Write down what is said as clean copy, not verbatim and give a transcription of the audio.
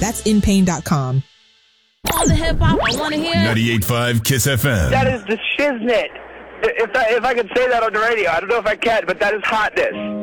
That's inpain.com. All the hip hop I want to hear. 98.5 Kiss FM. That is the shiznit. If I could say that on the radio, I don't know if I can, but that is hotness.